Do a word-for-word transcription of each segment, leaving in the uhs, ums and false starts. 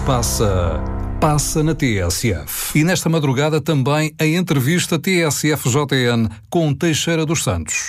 passa, passa na T S F. E nesta madrugada também a entrevista T S F J N com Teixeira dos Santos.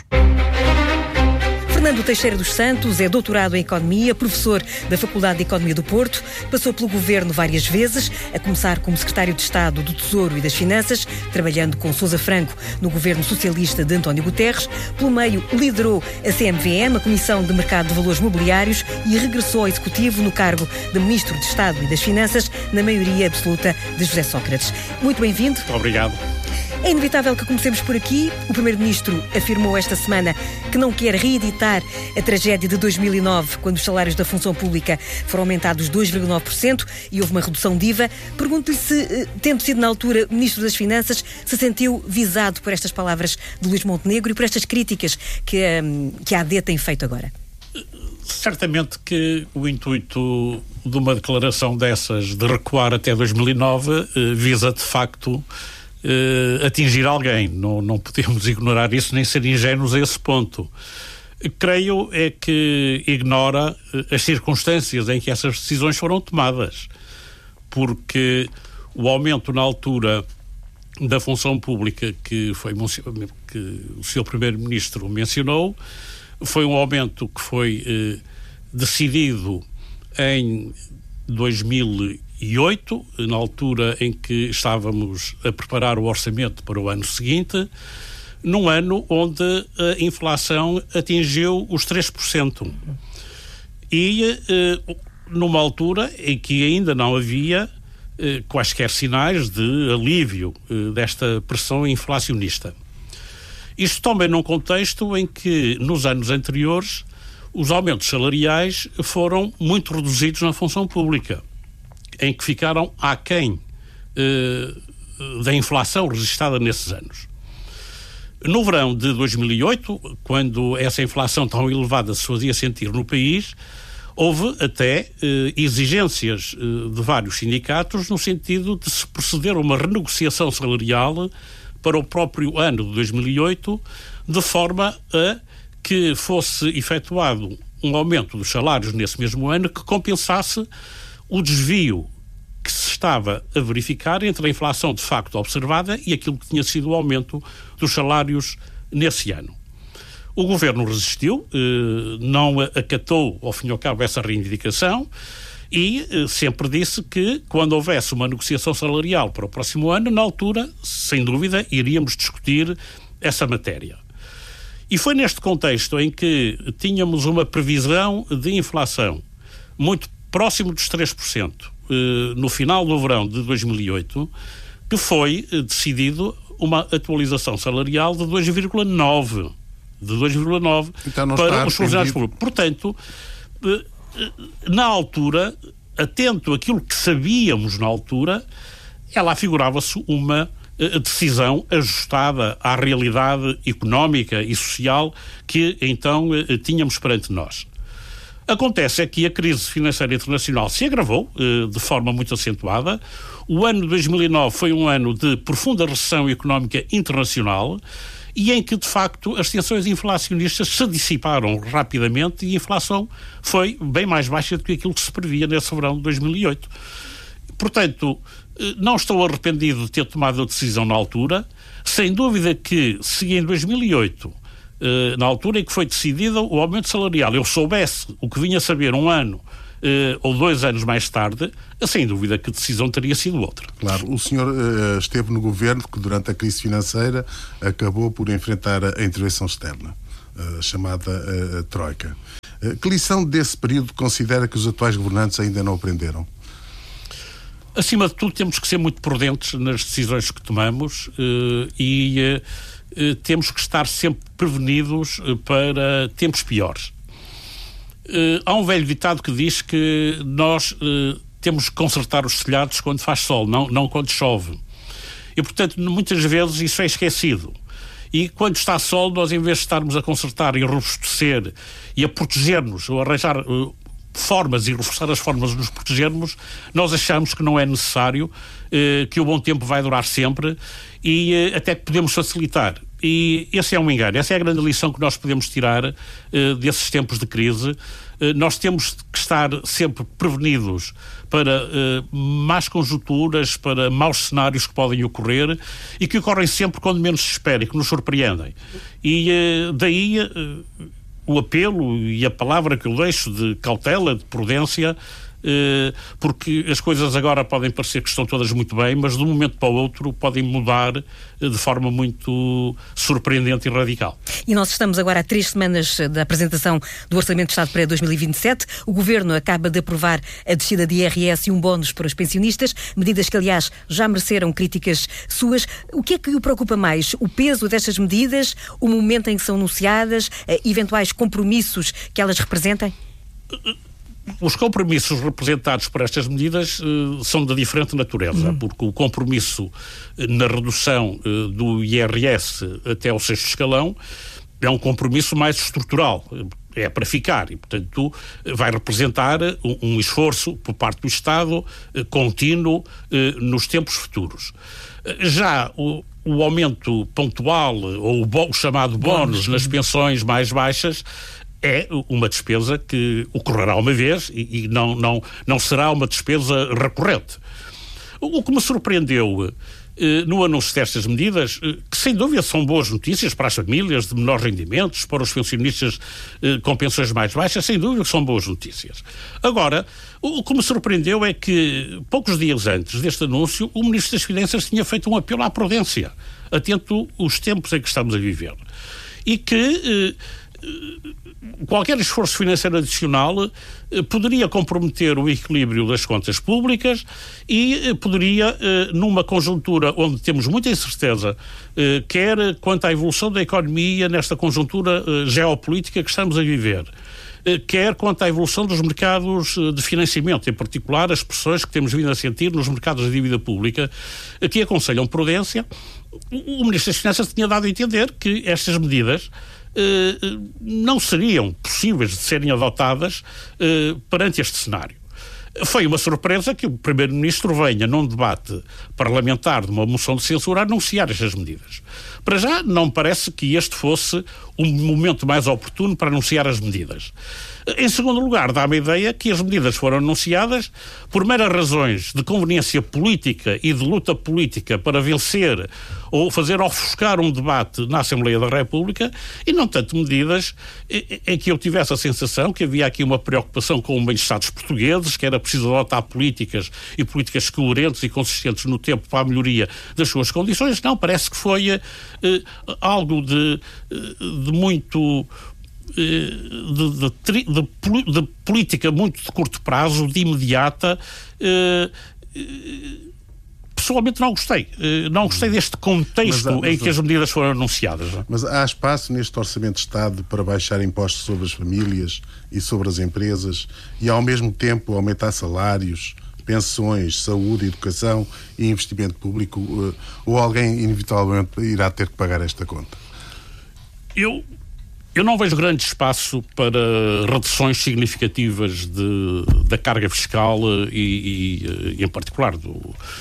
Fernando Teixeira dos Santos é doutorado em Economia, professor da Faculdade de Economia do Porto, passou pelo Governo várias vezes, a começar como secretário de Estado do Tesouro e das Finanças, trabalhando com Sousa Franco no Governo Socialista de António Guterres. Pelo meio, liderou a C M V M, a Comissão de Mercado de Valores Mobiliários, e regressou ao Executivo no cargo de Ministro de Estado e das Finanças, na maioria absoluta de José Sócrates. Muito bem-vindo. Muito obrigado. É inevitável que comecemos por aqui. O Primeiro-Ministro afirmou esta semana que não quer reeditar a tragédia de dois mil e nove, quando os salários da função pública foram aumentados dois vírgula nove por cento e houve uma redução de I V A. Pergunto-lhe se, tendo sido na altura Ministro das Finanças, se sentiu visado por estas palavras de Luís Montenegro e por estas críticas que, que a A D tem feito agora. Certamente que o intuito de uma declaração dessas, de recuar até dois mil e nove, visa de facto Uh, atingir alguém. Não, não podemos ignorar isso, nem ser ingênuos a esse ponto. Creio é que ignora uh, as circunstâncias em que essas decisões foram tomadas, porque o aumento na altura da função pública que, foi, que o senhor Primeiro-Ministro mencionou foi um aumento que foi uh, decidido em dois mil e oito, na altura em que estávamos a preparar o orçamento para o ano seguinte, num ano onde a inflação atingiu os três por cento. E eh, numa altura em que ainda não havia eh, quaisquer sinais de alívio eh, desta pressão inflacionista. Isto também num contexto em que, nos anos anteriores, os aumentos salariais foram muito reduzidos na função pública, em que ficaram aquém eh, da inflação registada nesses anos. No verão de dois mil e oito, quando essa inflação tão elevada se fazia sentir no país, houve até eh, exigências eh, de vários sindicatos no sentido de se proceder a uma renegociação salarial para o próprio ano de dois mil e oito, de forma a que fosse efetuado um aumento dos salários nesse mesmo ano que compensasse o desvio que se estava a verificar entre a inflação de facto observada e aquilo que tinha sido o aumento dos salários nesse ano. O Governo resistiu, não acatou, ao fim e ao cabo, essa reivindicação e sempre disse que, quando houvesse uma negociação salarial para o próximo ano, na altura, sem dúvida, iríamos discutir essa matéria. E foi neste contexto em que tínhamos uma previsão de inflação muito próximo dos três por cento, eh, no final do verão de dois mil e oito, que foi eh, decidido uma atualização salarial de dois vírgula nove por cento. De dois vírgula nove por cento então para os funcionários públicos. Portanto, eh, eh, na altura, atento àquilo que sabíamos na altura, ela afigurava-se uma eh, decisão ajustada à realidade económica e social que então eh, tínhamos perante nós. Acontece é que a crise financeira internacional se agravou eh, de forma muito acentuada. O ano de dois mil e nove foi um ano de profunda recessão económica internacional e em que, de facto, as tensões inflacionistas se dissiparam rapidamente e a inflação foi bem mais baixa do que aquilo que se previa nesse verão de dois mil e oito. Portanto, eh, não estou arrependido de ter tomado a decisão na altura. Sem dúvida que, se em dois mil e oito... Uh, na altura em que foi decidido o aumento salarial, eu soubesse o que vinha a saber um ano uh, ou dois anos mais tarde, sem dúvida que a decisão teria sido outra. Claro, o senhor uh, esteve no governo que durante a crise financeira acabou por enfrentar a intervenção externa, uh, chamada uh, Troika. Uh, que lição desse período considera que os atuais governantes ainda não aprenderam? Acima de tudo, temos que ser muito prudentes nas decisões que tomamos uh, e uh, temos que estar sempre prevenidos para tempos piores. Há um velho ditado que diz que nós temos que consertar os telhados quando faz sol, não, não quando chove. E, portanto, muitas vezes isso é esquecido. E quando está sol, nós, em vez de estarmos a consertar e a robustecer e a proteger-nos, ou a arranjar uh, formas e reforçar as formas de nos protegermos, nós achamos que não é necessário, uh, que o bom tempo vai durar sempre e uh, até que podemos facilitar. E esse é um engano, essa é a grande lição que nós podemos tirar uh, desses tempos de crise. Nós temos que estar sempre prevenidos para uh, más conjunturas, para maus cenários que podem ocorrer e que ocorrem sempre quando menos se espera e que nos surpreendem. E uh, daí uh, o apelo e a palavra que eu deixo de cautela, de prudência, porque as coisas agora podem parecer que estão todas muito bem, mas de um momento para o outro podem mudar de forma muito surpreendente e radical. E nós estamos agora a três semanas da apresentação do Orçamento de Estado para dois mil e vinte e sete. O Governo acaba de aprovar a descida de I R S e um bónus para os pensionistas, medidas que, aliás, já mereceram críticas suas. O que é que o preocupa mais? O peso destas medidas, o momento em que são anunciadas, eventuais compromissos que elas representem? Os compromissos representados por estas medidas uh, são de diferente natureza, uhum. porque o compromisso uh, na redução uh, do I R S até ao sexto escalão é um compromisso mais estrutural, é para ficar e, portanto, vai representar um, um esforço por parte do Estado uh, contínuo uh, nos tempos futuros. Uh, já o, o aumento pontual ou o, bo, o chamado bónus nas pensões mais baixas é uma despesa que ocorrerá uma vez e, e não, não, não será uma despesa recorrente. O, o que me surpreendeu eh, no anúncio destas medidas, eh, que sem dúvida são boas notícias para as famílias de menores rendimentos, para os pensionistas eh, com pensões mais baixas, sem dúvida que são boas notícias. Agora, o, o que me surpreendeu é que, poucos dias antes deste anúncio, o Ministro das Finanças tinha feito um apelo à prudência, atento aos tempos em que estamos a viver. E que Eh, qualquer esforço financeiro adicional eh, poderia comprometer o equilíbrio das contas públicas e eh, poderia, eh, numa conjuntura onde temos muita incerteza, eh, quer quanto à evolução da economia nesta conjuntura eh, geopolítica que estamos a viver, eh, quer quanto à evolução dos mercados eh, de financiamento, em particular as pressões que temos vindo a sentir nos mercados de dívida pública, eh, que aconselham prudência. O, o Ministro das Finanças tinha dado a entender que estas medidas Uh, não seriam possíveis de serem adotadas uh, perante este cenário. Foi uma surpresa que o Primeiro-Ministro venha num debate parlamentar de uma moção de censura a anunciar estas medidas. Para já, não me parece que este fosse um momento mais oportuno para anunciar as medidas. Em segundo lugar, dá-me a ideia que as medidas foram anunciadas por meras razões de conveniência política e de luta política para vencer ou fazer ofuscar um debate na Assembleia da República e não tanto medidas em que eu tivesse a sensação que havia aqui uma preocupação com o bem-estar dos portugueses, que era preciso adotar políticas e políticas coerentes e consistentes no tempo para a melhoria das suas condições. Não, parece que foi eh, algo de, de muito... De, de, de, de política muito de curto prazo, de imediata. Pessoalmente não gostei. Não gostei deste contexto mas, mas, em que as medidas foram anunciadas. Não? Mas há espaço neste Orçamento de Estado para baixar impostos sobre as famílias e sobre as empresas e ao mesmo tempo aumentar salários, pensões, saúde, educação e investimento público, ou alguém inevitavelmente irá ter que pagar esta conta? Eu Eu não vejo grande espaço para reduções significativas de, da carga fiscal e, e em particular, do,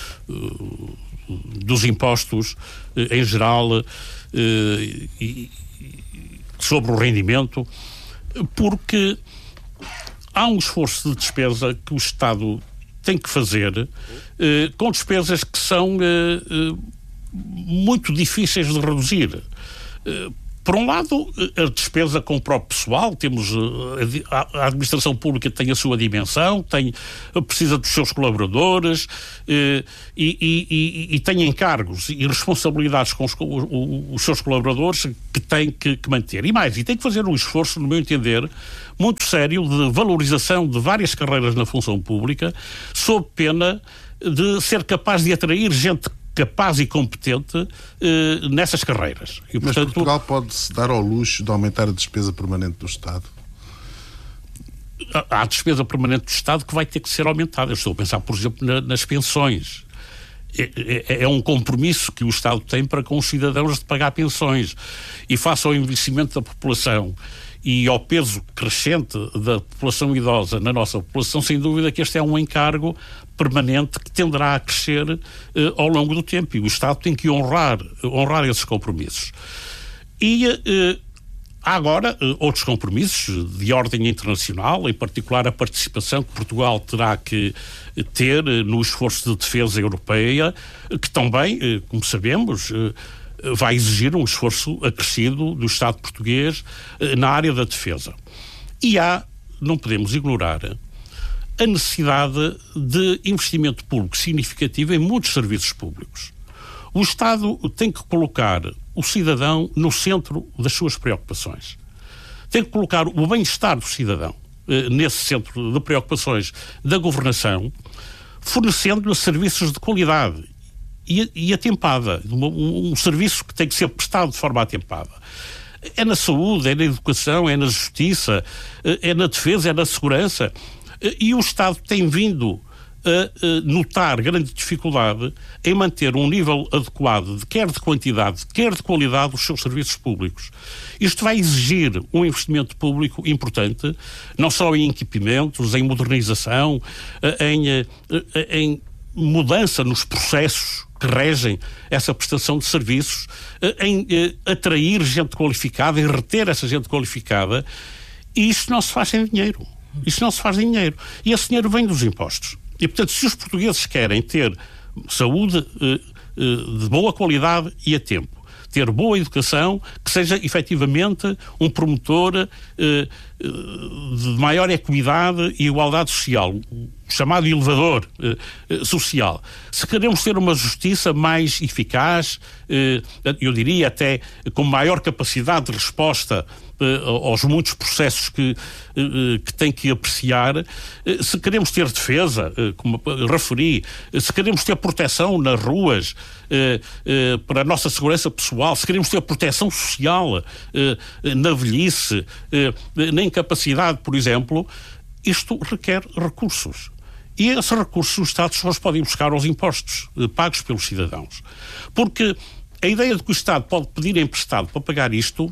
dos impostos em geral e, sobre o rendimento, porque há um esforço de despesa que o Estado tem que fazer com despesas que são muito difíceis de reduzir. Por um lado, a despesa com o próprio pessoal, temos a administração pública tem a sua dimensão, tem, precisa dos seus colaboradores e, e, e, e tem encargos e responsabilidades com os, os seus colaboradores que tem que, que manter. E mais, e tem que fazer um esforço, no meu entender, muito sério de valorização de várias carreiras na função pública, sob pena de ser capaz de atrair gente capaz e competente eh, nessas carreiras. E, mas portanto, Portugal pode-se dar ao luxo de aumentar a despesa permanente do Estado? Há a despesa permanente do Estado que vai ter que ser aumentada. Eu estou a pensar, por exemplo, na, nas pensões. É, é, é um compromisso que o Estado tem para com os cidadãos de pagar pensões. E face ao envelhecimento da população e ao peso crescente da população idosa na nossa população, sem dúvida que este é um encargo permanente que tenderá a crescer uh, ao longo do tempo, e o Estado tem que honrar, honrar esses compromissos. E uh, há agora uh, outros compromissos de ordem internacional, em particular a participação que Portugal terá que ter uh, no esforço de defesa europeia, uh, que também, uh, como sabemos, uh, vai exigir um esforço acrescido do Estado português uh, na área da defesa. E há, não podemos ignorar, a necessidade de investimento público significativo em muitos serviços públicos. O Estado tem que colocar o cidadão no centro das suas preocupações. Tem que colocar o bem-estar do cidadão eh, nesse centro de preocupações da governação, fornecendo-lhe serviços de qualidade e, e atempada. Um, um serviço que tem que ser prestado de forma atempada. É na saúde, é na educação, é na justiça, é na defesa, é na segurança. E o Estado tem vindo a notar grande dificuldade em manter um nível adequado, de, quer de quantidade, quer de qualidade, dos seus serviços públicos. Isto vai exigir um investimento público importante, não só em equipamentos, em modernização, em, em mudança nos processos que regem essa prestação de serviços, em atrair gente qualificada, em reter essa gente qualificada, e isso não se faz sem dinheiro. Isso não se faz em dinheiro. E esse dinheiro vem dos impostos. E, portanto, se os portugueses querem ter saúde eh, eh, de boa qualidade e a tempo, ter boa educação, que seja efetivamente um promotor eh, eh, de maior equidade e igualdade social, o chamado elevador eh, eh, social. Se queremos ter uma justiça mais eficaz, eh, eu diria até com maior capacidade de resposta aos muitos processos que, que tem que apreciar, se queremos ter defesa, como referi, se queremos ter proteção nas ruas para a nossa segurança pessoal, se queremos ter proteção social na velhice, na incapacidade, por exemplo, isto requer recursos. E esses recursos os Estados só os podem buscar aos impostos pagos pelos cidadãos. Porque a ideia de que o Estado pode pedir emprestado para pagar isto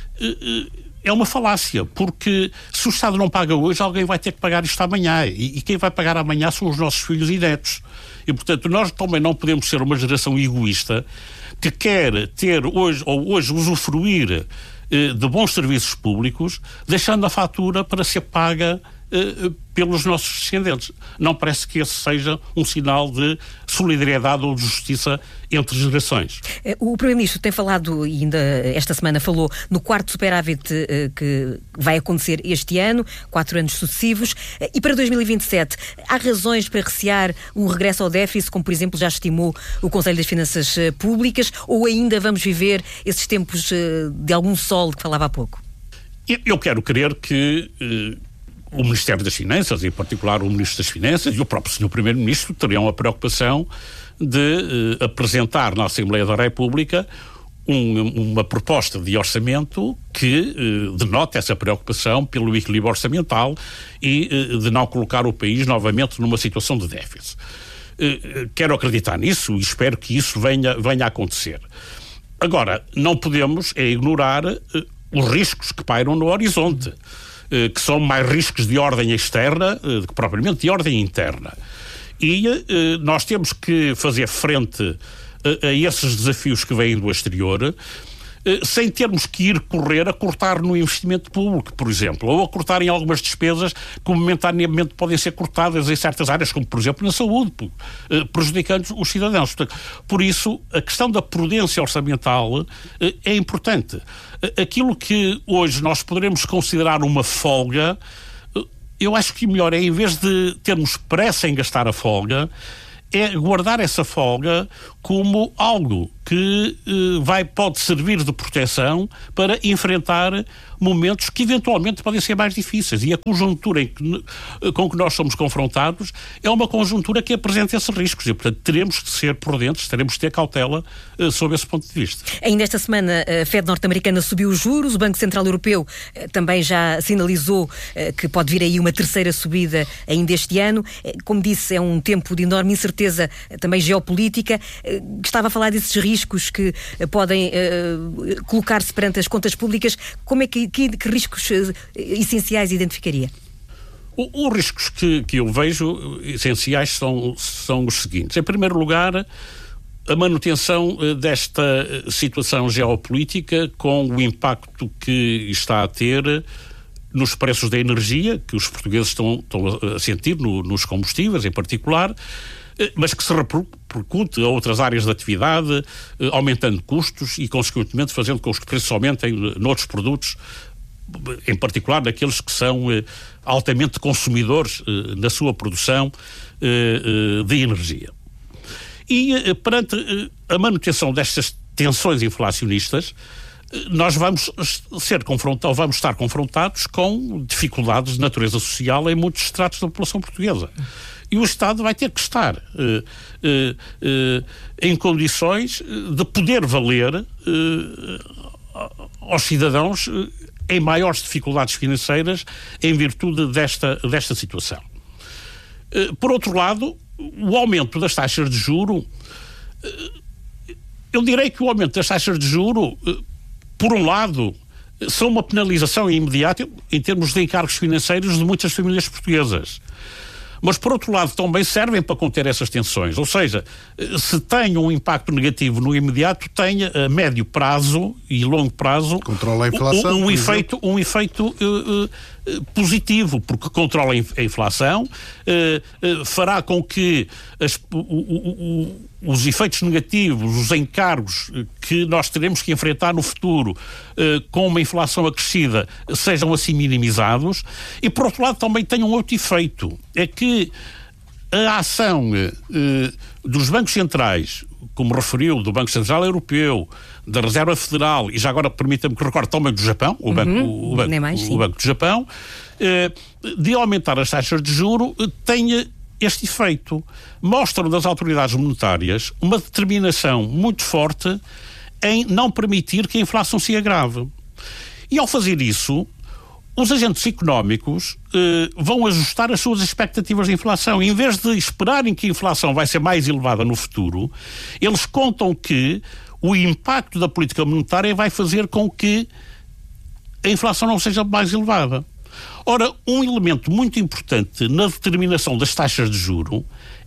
é uma falácia, porque se o Estado não paga hoje, alguém vai ter que pagar isto amanhã, e, e quem vai pagar amanhã são os nossos filhos e netos. E, portanto, nós também não podemos ser uma geração egoísta que quer ter hoje, ou hoje usufruir eh, de bons serviços públicos, deixando a fatura para ser paga eh, pelos nossos descendentes. Não parece que esse seja um sinal de solidariedade ou de justiça entre gerações. O Primeiro-Ministro tem falado, e ainda esta semana falou, no quarto superávit uh, que vai acontecer este ano, quatro anos sucessivos, uh, e para dois mil e vinte e sete há razões para recear um regresso ao déficit, como por exemplo já estimou o Conselho das Finanças uh, Públicas, ou ainda vamos viver esses tempos uh, de algum sol que falava há pouco? Eu, eu quero crer que uh, o Ministério das Finanças, em particular o Ministro das Finanças e o próprio senhor Primeiro-Ministro, teriam a preocupação de uh, apresentar na Assembleia da República um, uma proposta de orçamento que uh, denote essa preocupação pelo equilíbrio orçamental e uh, de não colocar o país novamente numa situação de déficit. Uh, quero acreditar nisso e espero que isso venha, venha a acontecer. Agora, não podemos é ignorar uh, os riscos que pairam no horizonte, uh, que são mais riscos de ordem externa uh, do que propriamente de ordem interna. E eh, nós temos que fazer frente a, a esses desafios que vêm do exterior, eh, sem termos que ir correr a cortar no investimento público, por exemplo, ou a cortar em algumas despesas que momentaneamente podem ser cortadas em certas áreas, como por exemplo na saúde, eh, prejudicando os cidadãos. Portanto, por isso, a questão da prudência orçamental eh, é importante. Aquilo que hoje nós poderemos considerar uma folga, eu acho que o melhor é, em vez de termos pressa em gastar a folga, é guardar essa folga como algo que eh, vai, pode servir de proteção para enfrentar momentos que eventualmente podem ser mais difíceis. E a conjuntura em que, com que nós somos confrontados é uma conjuntura que apresenta esses riscos. E, portanto, teremos que ser prudentes, teremos que ter cautela eh, sob esse ponto de vista. Ainda esta semana, a Fed norte-americana subiu os juros, o Banco Central Europeu eh, também já sinalizou eh, que pode vir aí uma terceira subida ainda este ano. Eh, como disse, é um tempo de enorme incerteza, eh, também geopolítica. Eh, Estava a falar desses riscos que uh, podem uh, colocar-se perante as contas públicas. Como é que, que, que riscos uh, essenciais identificaria? O, os riscos que, que eu vejo essenciais são, são os seguintes. Em primeiro lugar, a manutenção desta situação geopolítica com o impacto que está a ter nos preços da energia, que os portugueses estão, estão a sentir, no, nos combustíveis em particular, mas que se repercute a outras áreas de atividade, aumentando custos e, consequentemente, fazendo com que os preços aumentem noutros produtos, em particular naqueles que são altamente consumidores na sua produção de energia. E, perante a manutenção destas tensões inflacionistas, nós vamos ser confrontados, vamos estar confrontados com dificuldades de natureza social em muitos estratos da população portuguesa. E o Estado vai ter que estar uh, uh, uh, em condições de poder valer uh, aos cidadãos uh, em maiores dificuldades financeiras em virtude desta, desta situação. Uh, por outro lado, o aumento das taxas de juro, uh, eu direi que o aumento das taxas de juro, uh, por um lado, são uma penalização imediata em termos de encargos financeiros de muitas famílias portuguesas. Mas, por outro lado, também servem para conter essas tensões. Ou seja, se tem um impacto negativo no imediato, tem a médio prazo e longo prazo controla a inflação, um, um efeito, um efeito uh, uh, positivo, porque controla a inflação, uh, uh, fará com que as, o, o, o, os efeitos negativos, os encargos que nós teremos que enfrentar no futuro uh, com uma inflação acrescida sejam assim minimizados. E, por outro lado, também tem um outro efeito, é que a ação uh, dos bancos centrais, como referiu, do Banco Central Europeu, da Reserva Federal, e já agora permita-me que recorde também do Japão, o, uhum, banco, o, banco, mais, o Banco do Japão, uh, de aumentar as taxas de juro, uh, tem este efeito. Mostram das autoridades monetárias uma determinação muito forte em não permitir que a inflação se agrave. E ao fazer isso, os agentes económicos eh, vão ajustar as suas expectativas de inflação. Em vez de esperarem que a inflação vai ser mais elevada no futuro, eles contam que o impacto da política monetária vai fazer com que a inflação não seja mais elevada. Ora, um elemento muito importante na determinação das taxas de juro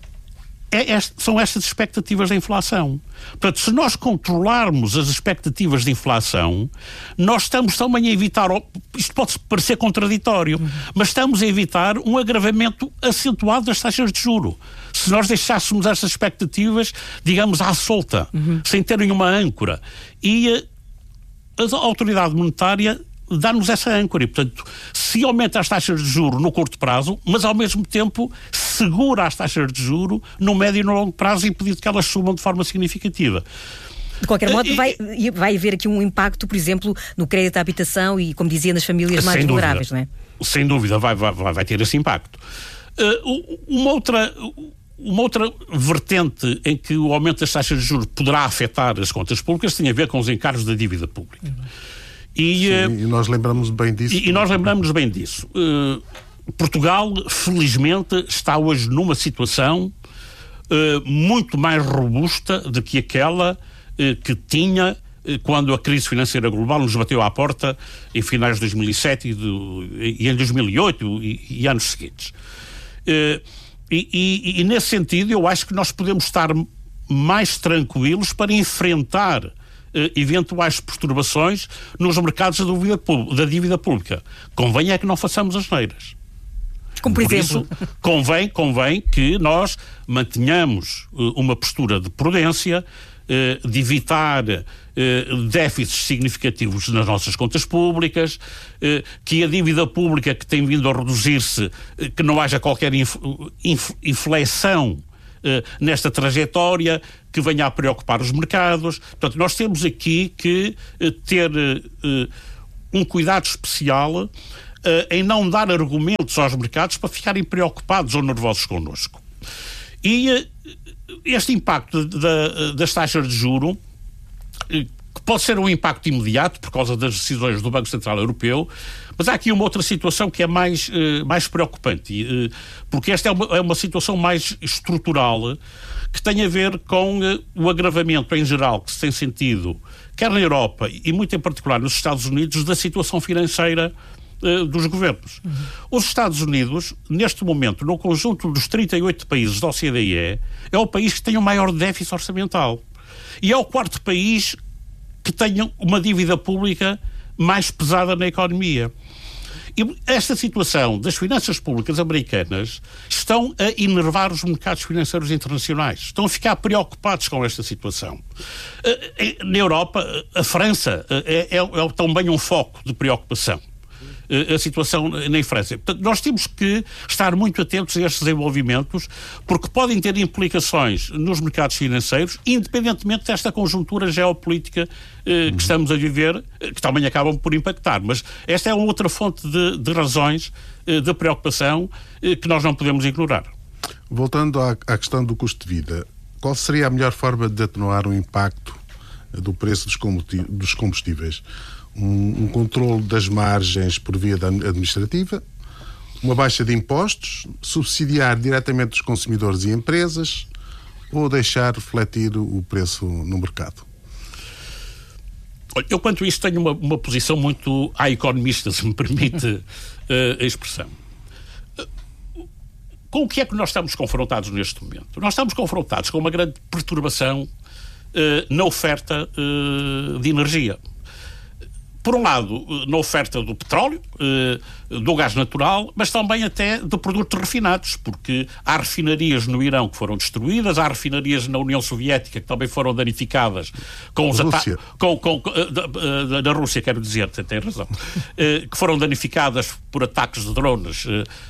é este, são estas expectativas de inflação. Portanto, se nós controlarmos as expectativas de inflação, nós estamos também a evitar, isto pode parecer contraditório, uhum. mas estamos a evitar um agravamento acentuado das taxas de juro. Se nós deixássemos estas expectativas, digamos, à solta, uhum. sem terem uma âncora. E a, a autoridade monetária dá-nos essa âncora e, portanto, se aumenta as taxas de juro no curto prazo, mas ao mesmo tempo segura as taxas de juro no médio e no longo prazo, impedindo que elas subam de forma significativa. De qualquer modo, e, vai, vai haver aqui um impacto, por exemplo, no crédito à habitação e, como dizia, nas famílias mais vulneráveis, não é? Sem dúvida, vai, vai, vai ter esse impacto. Uh, uma outra... Uma outra vertente em que o aumento das taxas de juros poderá afetar as contas públicas tem a ver com os encargos da dívida pública. Uhum. E, Sim, e nós lembramos bem disso. E, e nós lembramos bem disso. Uh, Portugal, felizmente, está hoje numa situação uh, muito mais robusta do que aquela uh, que tinha uh, quando a crise financeira global nos bateu à porta em finais de dois mil e sete e, do, e em dois mil e oito e, e anos seguintes. Uh, e, e, e nesse sentido eu acho que nós podemos estar mais tranquilos para enfrentar eventuais perturbações nos mercados da dívida, da dívida pública. Convém é que não façamos asneiras. Como por, por exemplo? Isso, convém, convém que nós mantenhamos uh, uma postura de prudência, uh, de evitar uh, déficits significativos nas nossas contas públicas, uh, que a dívida pública que tem vindo a reduzir-se, uh, que não haja qualquer inf, inf, inflexão Uh, nesta trajetória que venha a preocupar os mercados. Portanto, nós temos aqui que uh, ter uh, um cuidado especial uh, em não dar argumentos aos mercados para ficarem preocupados ou nervosos connosco. E uh, este impacto de, de, das taxas de juro, uh, que pode ser um impacto imediato por causa das decisões do Banco Central Europeu, mas há aqui uma outra situação que é mais, uh, mais preocupante, uh, porque esta é uma, é uma situação mais estrutural, que tem a ver com uh, o agravamento em geral que se tem sentido, quer na Europa e muito em particular nos Estados Unidos, da situação financeira uh, dos governos. Uhum. Os Estados Unidos, neste momento, no conjunto dos trinta e oito países da O C D E, é o país que tem o maior déficit orçamental. E é o quarto país que tem uma dívida pública mais pesada na economia. E esta situação das finanças públicas americanas estão a enervar os mercados financeiros internacionais. Estão a ficar preocupados com esta situação. Na Europa, a França é, é, é também um foco de preocupação. A situação na França. Portanto, nós temos que estar muito atentos a estes desenvolvimentos, porque podem ter implicações nos mercados financeiros, independentemente desta conjuntura geopolítica eh, que estamos a viver, que também acabam por impactar. Mas esta é outra fonte de, de razões eh, de preocupação eh, que nós não podemos ignorar. Voltando à, à questão do custo de vida, qual seria a melhor forma de atenuar o impacto do preço dos combustíveis? Um, um controle das margens por via da administrativa, uma baixa de impostos, subsidiar diretamente os consumidores e empresas ou deixar refletir o preço no mercado? Eu, quanto a isso, tenho uma, uma posição muito à economista, se me permite uh, a expressão. Uh, com o que é que nós estamos confrontados neste momento? Nós estamos confrontados com uma grande perturbação uh, na oferta uh, de energia. Por um lado, na oferta do petróleo, do gás natural, mas também até de produtos refinados, porque há refinarias no Irão que foram destruídas, há refinarias na União Soviética que também foram danificadas com os ataques... Com, com, na Rússia, quero dizer, tem razão, que foram danificadas por ataques de drones.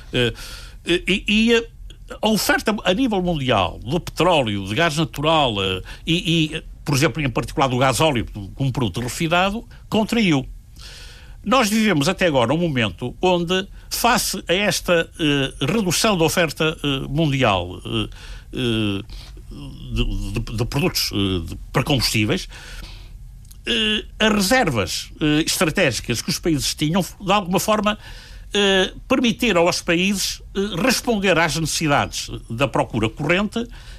E, e a oferta a nível mundial do petróleo, de gás natural e... e por exemplo, em particular do gasóleo, como produto refinado, contraiu. Nós vivemos até agora um momento onde, face a esta uh, redução da oferta uh, mundial uh, uh, de, de, de produtos uh, de, para combustíveis, uh, as reservas uh, estratégicas que os países tinham, de alguma forma, uh, permitiram aos países uh, responder às necessidades da procura corrente,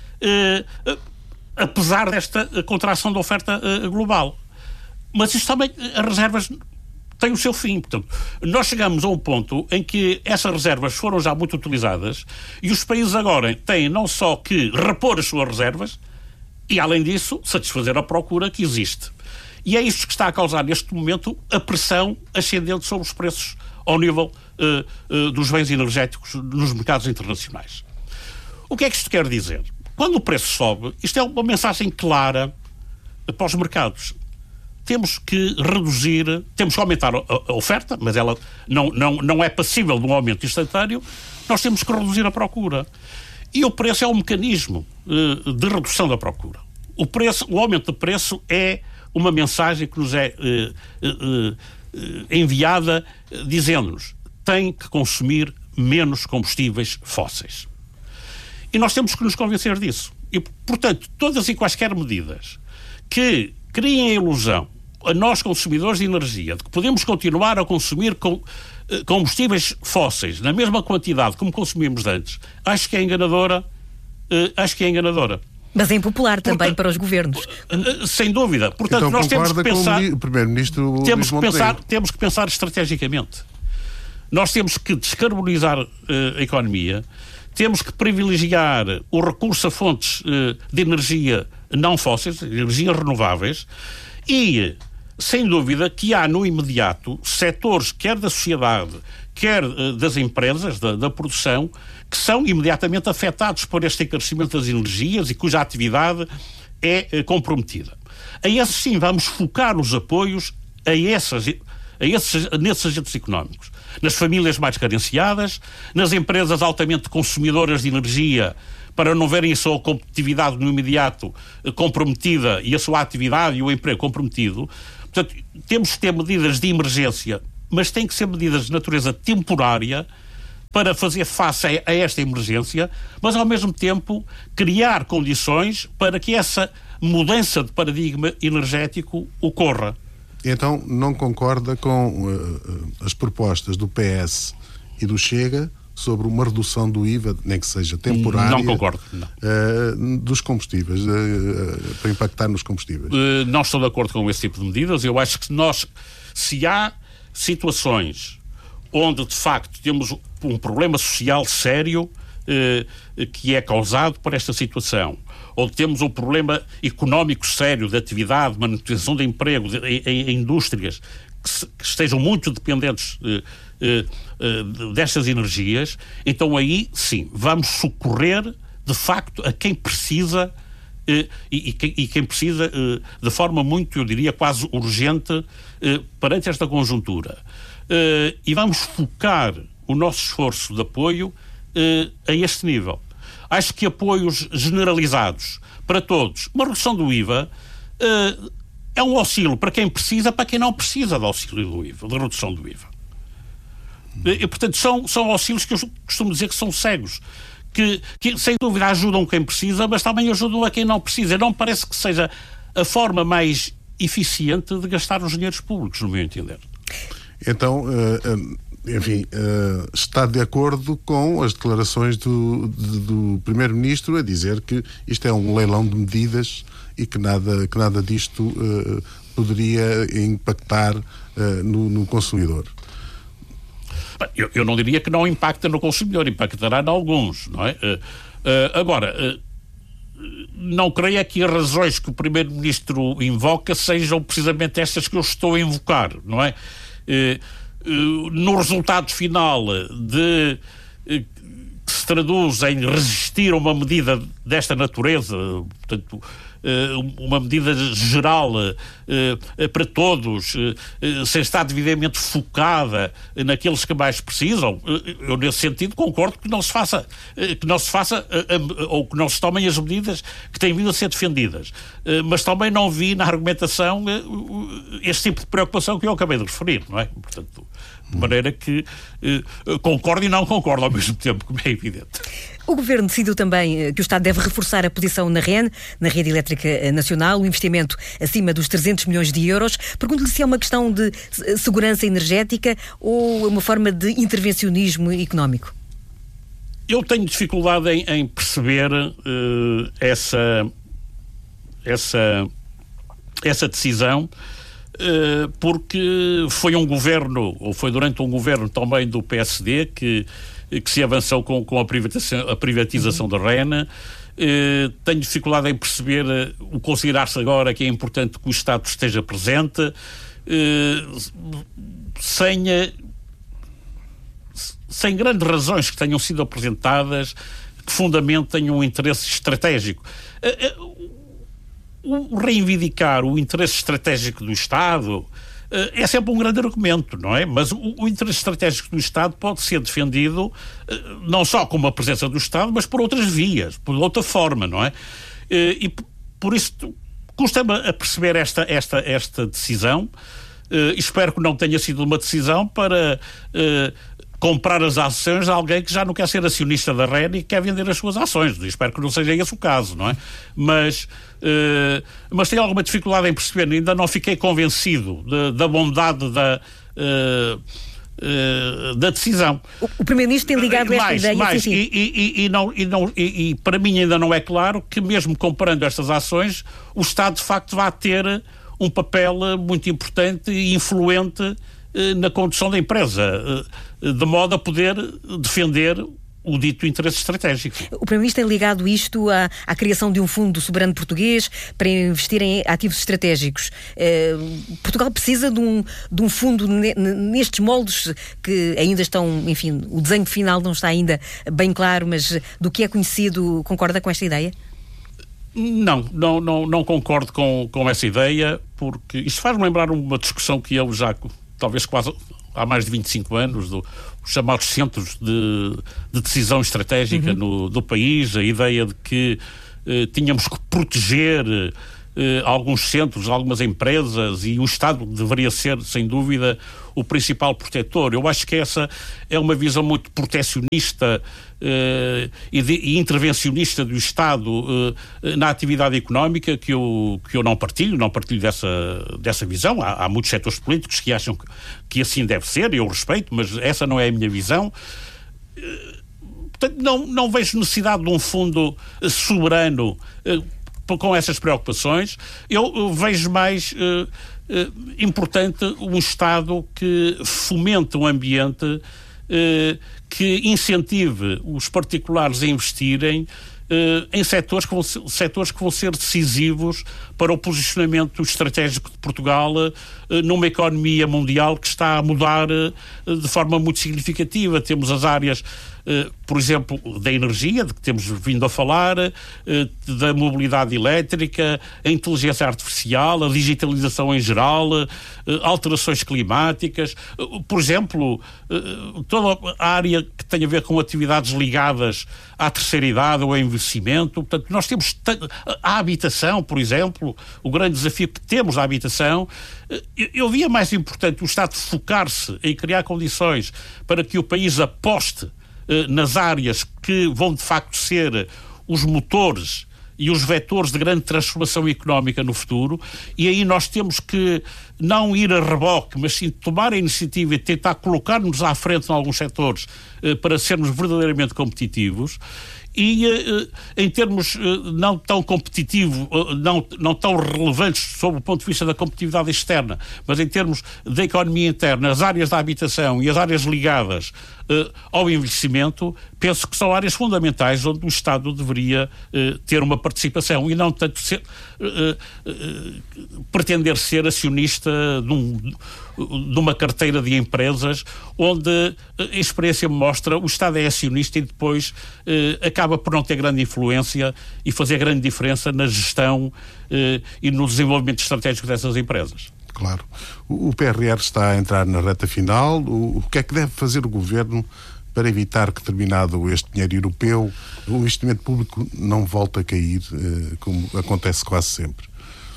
uh, uh, apesar desta contração da oferta uh, global. Mas isto também, as reservas têm o seu fim. Portanto, nós chegamos a um ponto em que essas reservas foram já muito utilizadas e os países agora têm não só que repor as suas reservas e, além disso, satisfazer a procura que existe. E é isto que está a causar, neste momento, a pressão ascendente sobre os preços ao nível uh, uh, dos bens energéticos nos mercados internacionais. O que é que isto quer dizer? Quando o preço sobe, isto é uma mensagem clara para os mercados. Temos que reduzir, temos que aumentar a, a oferta, mas ela não, não, não é passível de um aumento instantâneo, nós temos que reduzir a procura. E o preço é um mecanismo uh, de redução da procura. O, preço, o aumento de preço é uma mensagem que nos é uh, uh, uh, enviada uh, dizendo-nos tem que consumir menos combustíveis fósseis. E nós temos que nos convencer disso. E, portanto, todas e quaisquer medidas que criem a ilusão a nós, consumidores de energia, de que podemos continuar a consumir com, combustíveis fósseis na mesma quantidade como consumimos antes, acho que é enganadora. Uh, acho que é enganadora. Mas é impopular também Portanto, para os governos. Uh, sem dúvida. Portanto, então, nós temos que pensar... Com o Primeiro-Ministro temos que pensar, temos que pensar estrategicamente. Nós temos que descarbonizar uh, a economia. Temos que privilegiar o recurso a fontes uh, de energia não fósseis, energias renováveis, e, sem dúvida, que há no imediato setores, quer da sociedade, quer uh, das empresas, da, da produção, que são imediatamente afetados por este encarecimento das energias e cuja atividade é uh, comprometida. A esses, sim, vamos focar os apoios a, essas, a esses, nesses agentes económicos. Nas famílias mais carenciadas, nas empresas altamente consumidoras de energia, para não verem a sua competitividade no imediato comprometida e a sua atividade e o emprego comprometido. Portanto, temos que ter medidas de emergência, mas têm que ser medidas de natureza temporária para fazer face a, a esta emergência, mas ao mesmo tempo criar condições para que essa mudança de paradigma energético ocorra. Então não concorda com uh, as propostas do P S e do Chega sobre uma redução do I V A, nem que seja temporária, não concordo, não. Uh, dos combustíveis, uh, uh, para impactar nos combustíveis? Uh, não estou de acordo com esse tipo de medidas. Eu acho que nós, se há situações onde de facto temos um problema social sério eh, que é causado por esta situação, onde temos um problema económico sério de atividade, manutenção de emprego de, em, em indústrias que, se, que estejam muito dependentes eh, eh, eh, destas energias, então aí sim, vamos socorrer de facto a quem precisa eh, e, e, quem, e quem precisa eh, de forma muito, eu diria, quase urgente eh, perante esta conjuntura. Eh, e vamos focar o nosso esforço de apoio eh, a este nível. Acho que apoios generalizados para todos. Uma redução do I V A uh, é um auxílio para quem precisa, para quem não precisa de auxílio do I V A, de redução do I V A. E, portanto, são, são auxílios que eu costumo dizer que são cegos, que, que sem dúvida ajudam quem precisa, mas também ajudam a quem não precisa. Não me parece que seja a forma mais eficiente de gastar os dinheiros públicos, no meu entender. Então, uh, enfim, uh, está de acordo com as declarações do, do, do Primeiro-Ministro a dizer que isto é um leilão de medidas e que nada, que nada disto uh, poderia impactar uh, no, no consumidor. Eu, eu não diria que não impacta no consumidor, impactará em alguns, não é? Uh, uh, agora, uh, não creio que as razões que o Primeiro-Ministro invoca sejam precisamente estas que eu estou a invocar, não é? Uh, Uh, no resultado final de uh, que se traduz em resistir a uma medida desta natureza, portanto, uh, uma medida geral uh, para todos, uh, sem estar devidamente focada naqueles que mais precisam, uh, eu nesse sentido concordo que não se faça, uh, que não se faça uh, uh, ou que não se tomem as medidas que têm vindo a ser defendidas. Uh, mas também não vi na argumentação uh, este tipo de preocupação que eu acabei de referir, não é? Portanto, de maneira que eh, concordo e não concordo ao mesmo tempo, como é evidente. O Governo decidiu também que o Estado deve reforçar a posição na R E N, na Rede Elétrica Nacional, um investimento acima dos trezentos milhões de euros. Pergunto-lhe se é uma questão de segurança energética ou uma forma de intervencionismo económico. Eu tenho dificuldade em, em perceber uh, essa, essa, essa decisão, Uh, porque foi um governo, ou foi durante um governo também do P S D que, que se avançou com, com a privatização, a privatização uhum. da R E N. Uh, tenho dificuldade em perceber uh, o considerar-se agora que é importante que o Estado esteja presente uh, sem, uh, sem grandes razões que tenham sido apresentadas que fundamentem um interesse estratégico. Uh, uh, O reivindicar o interesse estratégico do Estado uh, é sempre um grande argumento, não é? Mas o, o interesse estratégico do Estado pode ser defendido uh, não só com a presença do Estado, mas por outras vias, por outra forma, não é? Uh, e p- por isso custa-me a perceber esta, esta, esta decisão. Uh, espero que não tenha sido uma decisão para uh, comprar as ações de alguém que já não quer ser acionista da R E N e quer vender as suas ações. Espero que não seja esse o caso, não é? Mas, uh, mas tenho alguma dificuldade em perceber, ainda não fiquei convencido de, da bondade da, uh, uh, da decisão. O, o Primeiro-Ministro tem ligado esta mais, ideia... Mais, sim, sim. E, e, e, não, e, não, e, e para mim ainda não é claro que mesmo comprando estas ações, o Estado de facto vai ter um papel muito importante e influente na condução da empresa, de modo a poder defender o dito interesse estratégico. O Primeiro-Ministro tem ligado isto à, à criação de um fundo soberano português para investir em ativos estratégicos. Eh, Portugal precisa de um, de um fundo ne, nestes moldes que ainda estão, enfim, o desenho final não está ainda bem claro, mas do que é conhecido, concorda com esta ideia? Não, não, não, não concordo com, com essa ideia, porque isto faz-me lembrar uma discussão que eu já... talvez quase há mais de vinte e cinco anos, do, os chamados centros de, de decisão estratégica uhum. no, do país, a ideia de que eh, tínhamos que proteger eh, alguns centros, algumas empresas, e o Estado deveria ser, sem dúvida, o principal protetor. Eu acho que essa é uma visão muito protecionista eh, e, de, e intervencionista do Estado eh, na atividade económica que eu, que eu não partilho, não partilho dessa, dessa visão. Há, há muitos setores políticos que acham que, que assim deve ser, e eu respeito, mas essa não é a minha visão. Eh, portanto, não, não vejo necessidade de um fundo soberano eh, com essas preocupações. Eu, eu vejo mais uh, uh, importante um Estado que fomente um ambiente uh, que incentive os particulares a investirem Uh, em setores que, vão ser, setores que vão ser decisivos para o posicionamento estratégico de Portugal uh, numa economia mundial que está a mudar uh, de forma muito significativa. Temos as áreas, uh, por exemplo, da energia, de que temos vindo a falar, uh, da mobilidade elétrica, a inteligência artificial, a digitalização em geral, uh, alterações climáticas, uh, por exemplo, uh, toda a área que tem a ver com atividades ligadas à terceira idade ou ao envelhecimento. Portanto, nós temos a habitação, por exemplo, o grande desafio que temos da habitação. Eu, eu via mais importante o Estado focar-se em criar condições para que o país aposte eh, nas áreas que vão de facto ser os motores e os vetores de grande transformação económica no futuro, e aí nós temos que não ir a reboque, mas sim tomar a iniciativa e tentar colocar-nos à frente em alguns setores eh, para sermos verdadeiramente competitivos. E eh, em termos eh, não tão competitivos, eh, não, não tão relevantes sob o ponto de vista da competitividade externa, mas em termos da economia interna, as áreas da habitação e as áreas ligadas eh, ao envelhecimento, penso que são áreas fundamentais onde o Estado deveria eh, ter uma participação e não tanto ser, eh, eh, pretender ser acionista de, um, de uma carteira de empresas onde a experiência me mostra o Estado é acionista e depois eh, acaba por não ter grande influência e fazer grande diferença na gestão eh, e no desenvolvimento estratégico dessas empresas. Claro. O, o P R R está a entrar na reta final. O, o que é que deve fazer o Governo para evitar que, terminado este dinheiro europeu, o investimento público não volte a cair, eh, como acontece quase sempre?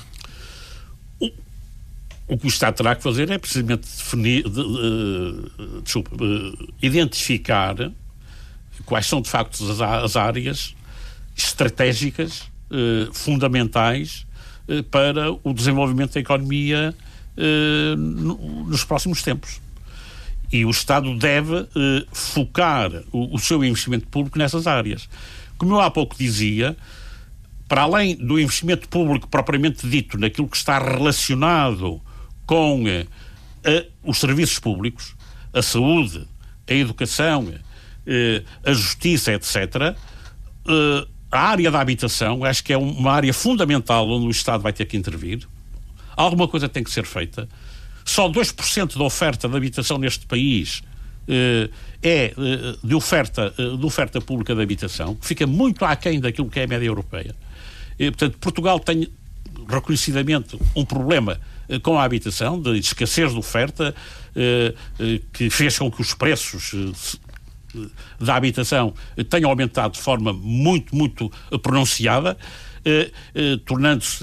O, o que o Estado terá que fazer é precisamente definir, de, de, desculpa, de, identificar quais são de facto as, as áreas estratégicas eh, fundamentais eh, para o desenvolvimento da economia eh, no, nos próximos tempos. E o Estado deve eh, focar o, o seu investimento público nessas áreas. Como eu há pouco dizia, para além do investimento público propriamente dito naquilo que está relacionado com eh, a, os serviços públicos, a saúde, a educação, eh, a justiça, etcétera, eh, a área da habitação, acho que é uma área fundamental onde o Estado vai ter que intervir. Alguma coisa tem que ser feita. Só dois por cento da oferta de habitação neste país eh, é eh, de, oferta, eh, de oferta pública de habitação, que fica muito aquém daquilo que é a média europeia. E, portanto, Portugal tem reconhecidamente um problema eh, com a habitação, de escassez de oferta, eh, eh, que fez com que os preços eh, da habitação tenham aumentado de forma muito, muito pronunciada, eh, eh, tornando-se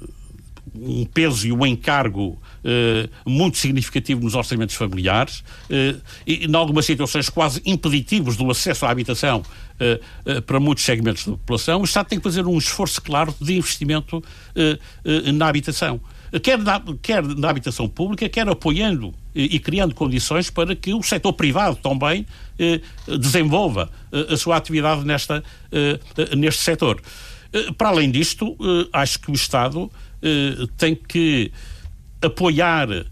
um peso e um encargo eh, muito significativo nos orçamentos familiares eh, e, em algumas situações, quase impeditivos do acesso à habitação eh, eh, para muitos segmentos da população. O Estado tem que fazer um esforço claro de investimento eh, eh, na habitação. Quer na, quer na habitação pública, quer apoiando e, e criando condições para que o setor privado também eh, desenvolva eh, a sua atividade nesta, eh, neste setor. Eh, para além disto, eh, acho que o Estado Uh, tem que apoiar uh,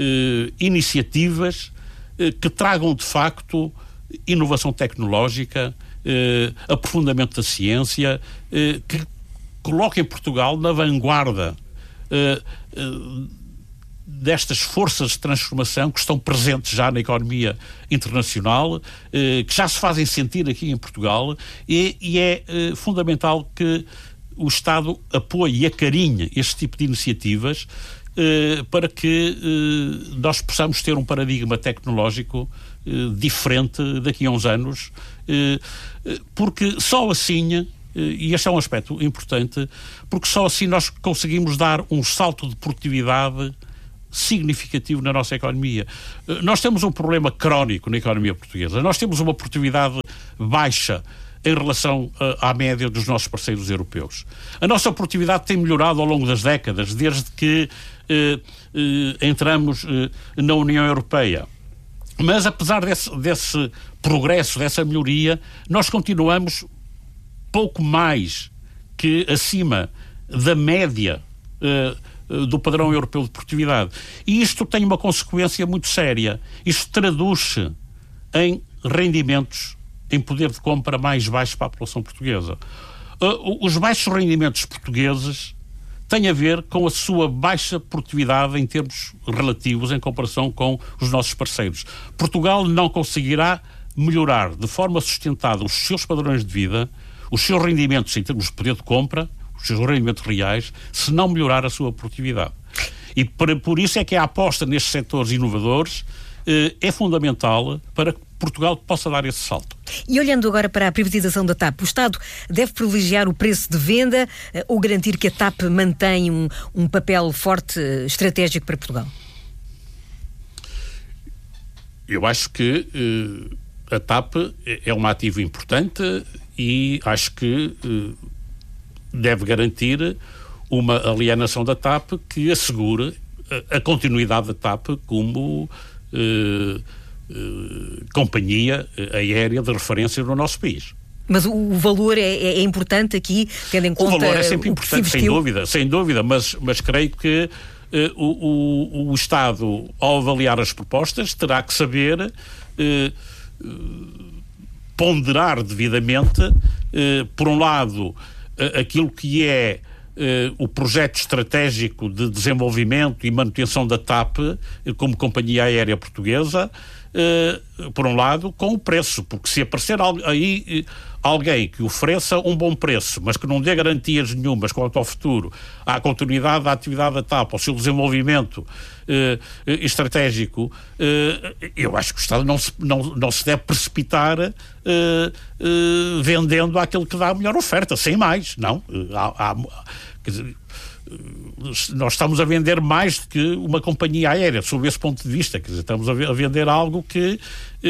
iniciativas uh, que tragam de facto inovação tecnológica, uh, aprofundamento da ciência, uh, que coloquem Portugal na vanguarda uh, uh, destas forças de transformação que estão presentes já na economia internacional, uh, que já se fazem sentir aqui em Portugal, e, e é uh, fundamental que o Estado apoie e acarinhe este tipo de iniciativas eh, para que eh, nós possamos ter um paradigma tecnológico eh, diferente daqui a uns anos, eh, porque só assim, eh, e este é um aspecto importante, porque só assim nós conseguimos dar um salto de produtividade significativo na nossa economia. Eh, nós temos um problema crónico na economia portuguesa. Nós temos uma produtividade baixa em relação uh, à média dos nossos parceiros europeus. A nossa produtividade tem melhorado ao longo das décadas, desde que uh, uh, entramos uh, na União Europeia. Mas, apesar desse, desse progresso, dessa melhoria, nós continuamos pouco mais que acima da média uh, do padrão europeu de produtividade. E isto tem uma consequência muito séria. Isto traduz-se em rendimentos, em poder de compra mais baixo para a população portuguesa. Uh, os baixos rendimentos portugueses têm a ver com a sua baixa produtividade em termos relativos em comparação com os nossos parceiros. Portugal não conseguirá melhorar de forma sustentada os seus padrões de vida, os seus rendimentos em termos de poder de compra, os seus rendimentos reais, se não melhorar a sua produtividade. E por, por isso é que a aposta nestes setores inovadores eh, é fundamental para que Portugal possa dar esse salto. E olhando agora para a privatização da T A P, o Estado deve privilegiar o preço de venda eh, ou garantir que a T A P mantém um, um papel forte, eh, estratégico para Portugal? Eu acho que eh, a T A P é um ativo importante e acho que eh, deve garantir uma alienação da T A P que assegure a, a continuidade da T A P como eh, Uh, companhia aérea de referência no nosso país. Mas o, o valor é, é importante aqui, tendo em conta... O valor é sempre importante, sem dúvida, sem dúvida, mas, mas creio que uh, o, o, o Estado, ao avaliar as propostas, terá que saber uh, uh, ponderar devidamente, uh, por um lado, uh, aquilo que é Uh, o projeto estratégico de desenvolvimento e manutenção da T A P uh, como companhia aérea portuguesa, uh, por um lado, com o preço, porque se aparecer al- aí uh, alguém que ofereça um bom preço, mas que não dê garantias nenhumas quanto ao futuro, à continuidade da atividade da T A P, ao seu desenvolvimento uh, uh, estratégico, uh, eu acho que o Estado não se, não, não se deve precipitar uh, uh, vendendo aquilo que dá a melhor oferta, sem mais, não. Uh, há, há, Quer dizer, nós estamos a vender mais do que uma companhia aérea, sob esse ponto de vista. Quer dizer, estamos a vender algo que,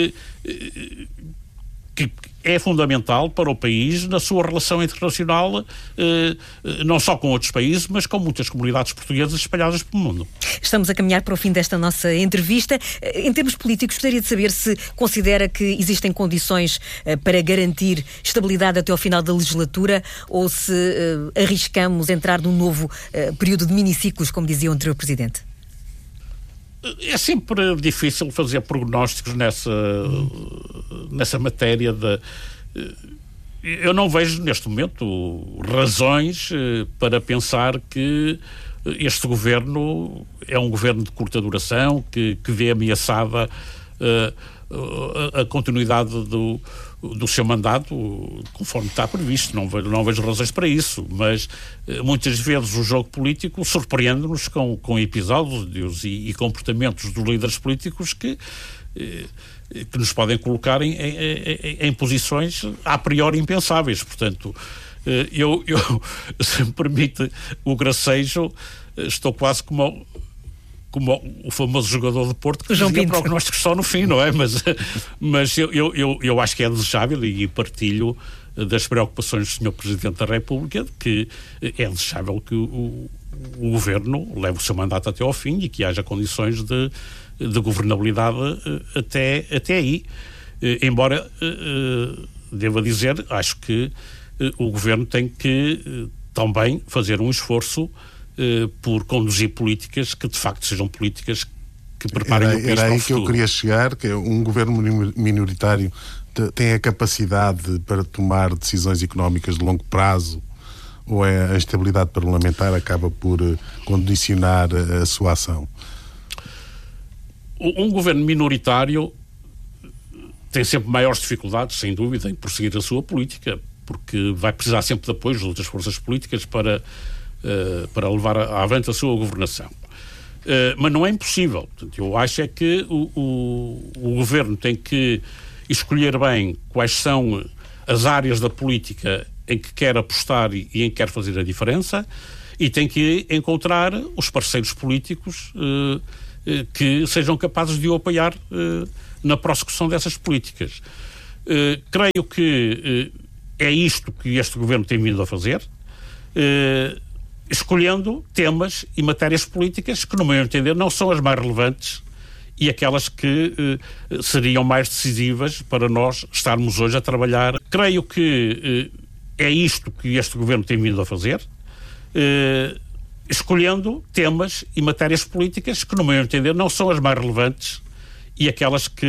que é fundamental para o país na sua relação internacional, não só com outros países, mas com muitas comunidades portuguesas espalhadas pelo mundo. Estamos a caminhar para o fim desta nossa entrevista. Em termos políticos, gostaria de saber se considera que existem condições para garantir estabilidade até ao final da legislatura ou se uh, arriscamos entrar num novo uh, período de miniciclos, como dizia o anterior Presidente. É sempre difícil fazer prognósticos nessa, nessa matéria. De, eu não vejo, neste momento, razões para pensar que este governo é um governo de curta duração, que, que vê ameaçada uh, a, a continuidade do, do seu mandato, conforme está previsto. Não vejo, não vejo razões para isso, mas uh, muitas vezes o jogo político surpreende-nos com, com episódios e, e comportamentos dos líderes políticos que, uh, que nos podem colocar em, em, em, em posições a priori impensáveis. Portanto, Eu, eu, se me permite o gracejo, estou quase como, como o famoso jogador de Porto que dizia prognósticos só no fim, não é? Mas, mas eu, eu, eu, eu acho que é desejável e partilho das preocupações do senhor Presidente da República de que é desejável que o, o Governo leve o seu mandato até ao fim e que haja condições de, de governabilidade até, até aí. Embora, devo dizer, acho que o Governo tem que uh, também fazer um esforço uh, por conduzir políticas que de facto sejam políticas que preparem era, o país era para o aí futuro. Que eu queria chegar, que um governo minoritário te, tem a capacidade para tomar decisões económicas de longo prazo, ou é a instabilidade parlamentar acaba por uh, condicionar a, a sua ação? Um governo minoritário tem sempre maiores dificuldades, sem dúvida, em prosseguir a sua política, porque vai precisar sempre de apoio das outras forças políticas para, uh, para levar a, avante a sua governação. Uh, mas não é impossível. Portanto, eu acho é que o, o, o Governo tem que escolher bem quais são as áreas da política em que quer apostar e, e em que quer fazer a diferença, e tem que encontrar os parceiros políticos uh, uh, que sejam capazes de o apoiar uh, na prossecução dessas políticas. Uh, creio que uh, é isto que este Governo tem vindo a fazer, eh, escolhendo temas e matérias políticas que, no meu entender, não são as mais relevantes e aquelas que eh, seriam mais decisivas para nós estarmos hoje a trabalhar. Creio que eh, é isto que este Governo tem vindo a fazer, eh, escolhendo temas e matérias políticas que, no meu entender, não são as mais relevantes e aquelas que